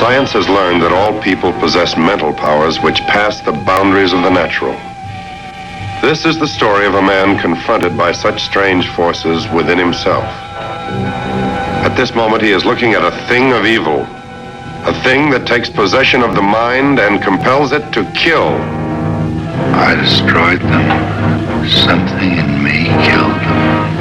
Science has learned that all people possess mental powers which pass the boundaries of the natural. This is the story of a man confronted by such strange forces within himself. At this moment, he is looking at a thing of evil, a thing that takes possession of the mind and compels it to kill. I destroyed them. Something in me killed them.